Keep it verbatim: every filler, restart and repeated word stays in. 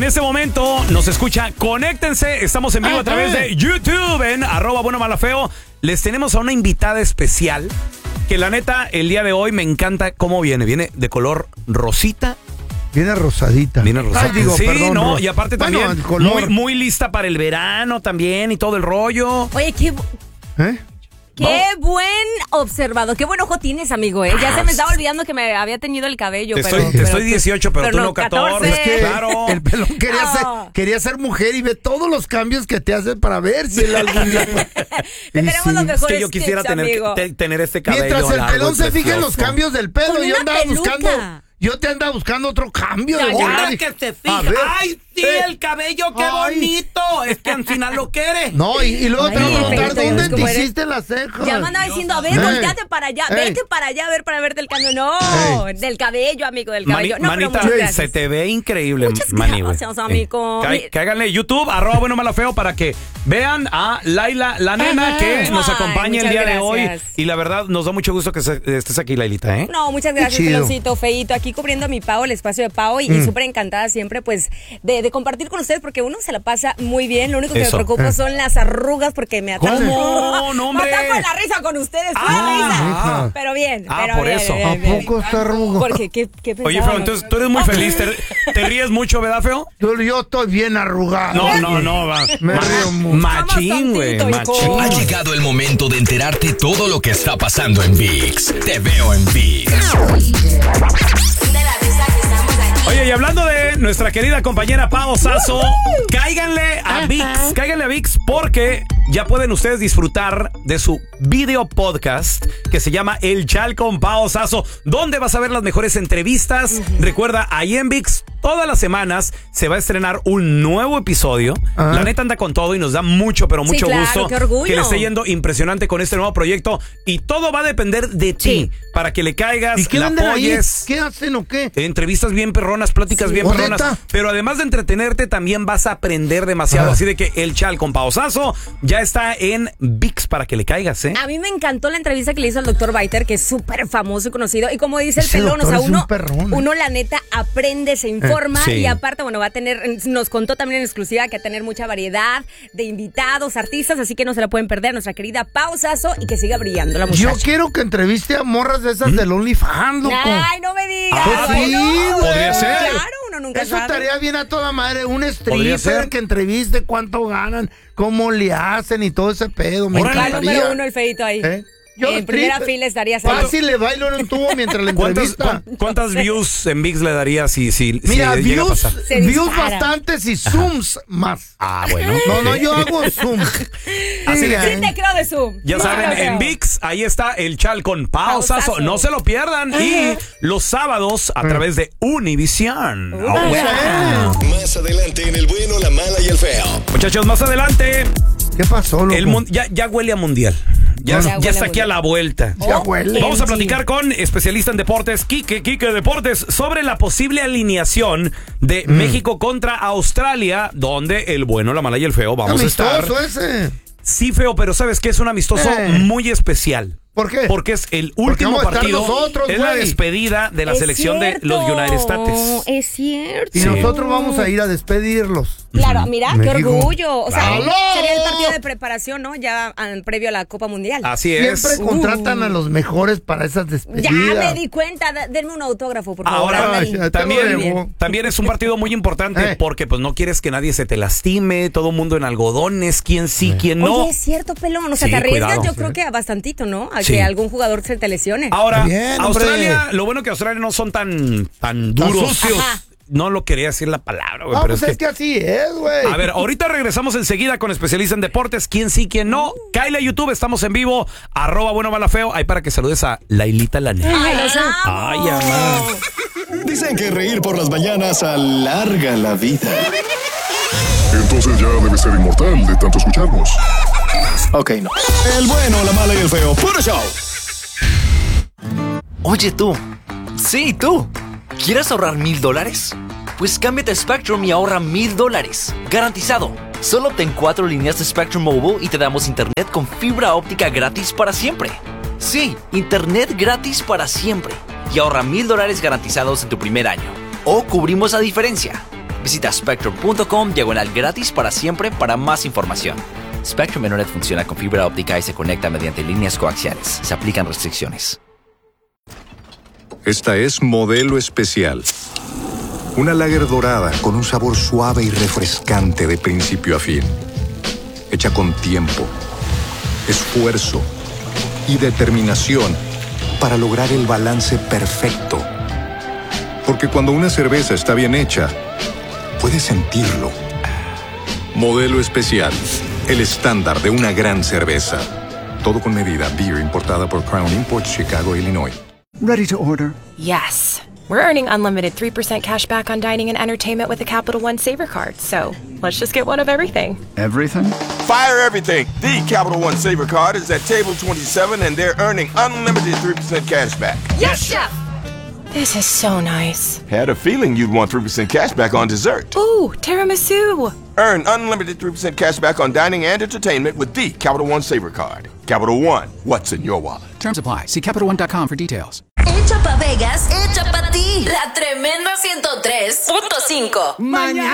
este momento nos escucha, conéctense. Estamos en vivo a través de YouTube en arroba bueno mala feo. Les tenemos a una invitada especial que la neta, el día de hoy me encanta cómo viene. Viene de color rosita. Viene rosadita. Viene rosadita. Ay, digo, sí, perdón, no, ro- y aparte bueno, también el color. muy, muy lista para el verano también y todo el rollo. Oye, qué, ¿Eh? qué buen observado. Qué buen ojo tienes, amigo, ¿eh? Ya se me estaba olvidando que me había tenido el cabello. Te pero, estoy, te pero estoy tú- dieciocho, pero, tú no catorce. Es que claro. el pelón quería, Ah. ser, quería ser mujer y ve todos los cambios que te hace para ver si él algún día... Te Y tenemos sí. los Es mejores que yo quisiera tips, tener, amigo. te- tener este cabello Mientras el largo pelón y se fija en los precioso. cambios del pelo, Con yo una andaba peluca. buscando... Yo te andaba buscando otro cambio. de Ahora volada. que se A fija. ver. ¡Ay, sí, Eh. el cabello, qué Ay. bonito! Es que al final lo quiere. No, y, y luego te Ay, voy a preguntar, Feito, ¿dónde es te como eres- hiciste las cejas? Ya me andaba diciendo, a ver, Ey. volteate para allá, Ey. vete para allá a ver para verte el cambio. No, del cabello, amigo, del Mani- cabello. No, pero manita, muchas gracias. se te ve increíble, Muchas Mani, güey. gracias, amigo. Eh, cá- cáiganle YouTube, arroba bueno mala feo, para que vean a Laila, la nena, que nos Ay, acompaña el muchas día de hoy. gracias. Y la verdad, nos da mucho gusto que se- estés aquí, Lailita, ¿eh? No, muchas gracias, chido. Peloncito, Feito, aquí cubriendo a mi Pau, el espacio de Pau, y, y súper encantada siempre, pues, de, de compartir con ustedes, porque uno se la pasa muy bien. Lo único que Eso. me preocupa Eh. son las arrugas, porque me ataco. ¿Cómo? No, hombre. Me ataco en la risa con ustedes, pura Ah, risa. Pero bien, Ah, pero por bien, eso. bien, ¿A bien, bien. poco está arrugo? Porque, ¿qué, qué Oye, pensaban? Feo, entonces tú eres muy feliz. ¿Te, te ríes mucho, verdad, Feo? Yo, yo estoy bien arrugado. No, no, no, va. Me Ma- río mucho. Machín, güey. Vamos tantito, Machín. Ha llegado el momento de enterarte todo lo que está pasando en ViX. Te veo en ViX. Oye, y hablando de nuestra querida compañera Pao Sasso, cáiganle a ViX, cáiganle a ViX porque ya pueden ustedes disfrutar de su video podcast que se llama El Chal con Pao Sasso, donde vas a ver las mejores entrevistas. Recuerda, ahí en ViX todas las semanas se va a estrenar un nuevo episodio. Ajá. La neta anda con todo y nos da mucho, pero mucho Sí, claro, gusto qué orgullo. que le esté yendo impresionante con este nuevo proyecto, y todo va a depender de ti, Sí. para que le caigas, ¿Y qué la venden ahí? apoyes. ¿Qué hacen o qué? Entrevistas bien perronas, pláticas bien ¿O perronas. neta? Pero además de entretenerte, también vas a aprender demasiado. Ah. Así de que El Chal con Pao Sasso ya está en ViX para que le caigas, ¿eh? A mí me encantó la entrevista que le hizo al doctor Biter, que es súper famoso y conocido. Y como dice el Ese pelón, o doctor sea, es un uno, perrón, ¿eh? uno la neta aprende, se informa sí. y aparte, bueno, va a tener, nos contó también en exclusiva que va a tener mucha variedad de invitados, artistas, así que no se la pueden perder. Nuestra querida Pao Sasso, y que siga brillando la muchacha. Yo quiero que entreviste a morras de esas del OnlyFans, loco. Ay, no me digas. Pues Ay, sí, no. güey. Podría ser. Claro, uno nunca Eso sabe. estaría bien a toda madre. Un Podría ser. stripper que entreviste cuánto ganan, cómo le hacen y todo ese pedo. Me Órale. Va encantaría. número uno el feito ahí. ¿Eh? Yo en primera stripper. fila estarías ahí. Fácil le bailo en un tubo mientras la ¿Cuántas, entrevista. cuán- cuántas views en ViX le darías si, si, si Mira, llega a views, pasar? Se views dispara. bastantes y zooms más. Ah, bueno. No, no, yo hago zoom. Así Sí, que- Sí te creo de Zoom. Ya Sí saben, te creo. en ViX, ahí está El Chal con Pao Pao Sasso. Sasso. No se lo pierdan. Y los sábados a través de Univision. Ah, bueno. Más adelante en El Bueno, la Mala y el Feo. Muchachos, más adelante, ¿Qué pasó, loco? el mun- ya, ya huele a mundial. Ya, Ya ya huele está a aquí a mundial. la vuelta. Ya huele. Vamos a platicar con especialista en deportes, Quique, Quique Deportes, sobre la posible alineación de México contra Australia, donde el bueno, la mala y el feo vamos a estar. Amistoso ese. Sí, feo, pero ¿sabes qué? Es un amistoso Eh. muy especial. ¿Por qué? Porque es el Porque último vamos a estar partido. nosotros, es la güey. despedida de la Es selección de cierto, los United States. Es cierto. Y nosotros vamos a ir a despedirlos. Claro, mira, qué México. orgullo. O sea, ¡Aló! sería el partido de preparación, ¿no? Ya ah, previo a la Copa Mundial. Así es. Siempre contratan a los mejores para esas despedidas. Ya me di cuenta. Da- Denme un autógrafo, por favor. Ahora, ándale. ya te lo también, debo. también es un partido muy importante Eh. porque pues no quieres que nadie se te lastime, todo el mundo en algodones, quién sí, quién no. Oye, es cierto, pelón. O sea, Sí, te arriesgas, cuidado. yo creo que a bastantito, ¿no? A Sí. que algún jugador se te lesione. Ahora, Bien, hombre. Australia, lo bueno que Australia no son tan, tan duros. sucios. Ajá. No lo quería decir la palabra, güey, No, pero pues es es que... que así es, güey. A ver, ahorita regresamos enseguida con especialista en deportes. ¿Quién sí, quién no? Kyle a YouTube, estamos en vivo. Arroba bueno, mala, feo. Ahí para que saludes a Lailita la nena. Ay, los amo. Ay, amá. Dicen que reír por las mañanas alarga la vida. Entonces ya debe ser inmortal de tanto escucharnos. Ok, no. El Bueno, la Mala y el Feo. ¡Puro show! Oye tú, sí tú, ¿quieres ahorrar mil dólares? Pues cámbiate a Spectrum y ahorra mil dólares, garantizado. Solo obtén cuatro líneas de Spectrum Mobile y te damos internet con fibra óptica gratis para siempre. Sí, internet gratis para siempre. Y ahorra mil dólares garantizados en tu primer año. O cubrimos la diferencia. Visita spectrum.com diagonal gratis para siempre para más información. Spectrum Internet funciona con fibra óptica y se conecta mediante líneas coaxiales. Se aplican restricciones. Esta es Modelo Especial. Una lager dorada con un sabor suave y refrescante de principio a fin. Hecha con tiempo, esfuerzo y determinación para lograr el balance perfecto. Porque cuando una cerveza está bien hecha, puedes sentirlo. Modelo Especial, el estándar de una gran cerveza. Todo con medida. Beer importada por Crown Imports, Chicago, Illinois. Ready to order? Yes. We're earning unlimited three percent cash back on dining and entertainment with the Capital One Saver Card, so let's just get one of everything. Everything? Fire everything! The Capital One Saver Card is at table twenty-seven and they're earning unlimited three percent cash back. Yes, Chef! This is so nice. Had a feeling you'd want three percent cash back on dessert. Ooh, tiramisu! Earn unlimited three percent cash back on dining and entertainment with the Capital One Saver Card. Capital One, what's in your wallet? Terms apply. See Capital One dot com for details. Hecha pa' Vegas, hecha pa' ti. La tremenda ciento tres punto cinco. Mañana